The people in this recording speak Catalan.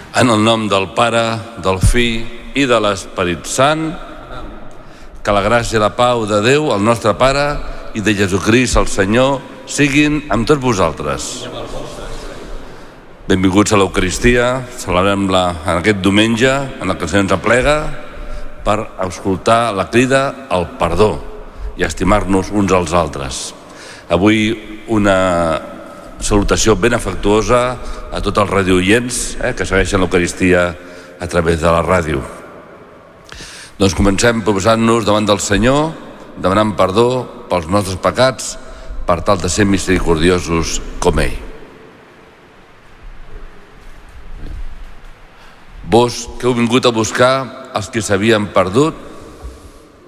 En el nom del Pare, del Fill i de l'Esperit Sant, que la gràcia i la pau de Déu, el nostre Pare, i de Jesucrist, el Senyor, siguin amb tots vosaltres. Benvinguts a l'Eucaristia, celebrem-la en aquest diumenge, en el que el Senyor ens aplega, per escoltar la crida al perdó i estimar-nos uns als altres. Avui una salutació ben afectuosa a tots els radioients que segueixen l'Eucaristia a través de la ràdio. Doncs comencem posant-nos davant del Senyor, demanant perdó pels nostres pecats, per tal de ser misericordiosos com ell. Vos que heu vingut a buscar els que s'havien perdut,